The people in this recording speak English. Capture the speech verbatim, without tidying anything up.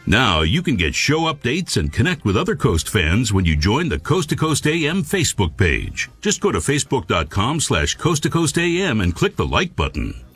Now you can get show updates and connect with other Coast fans when you join the Coast to Coast A M Facebook page. Just go to facebook.com slash Coast to Coast AM and click the like button.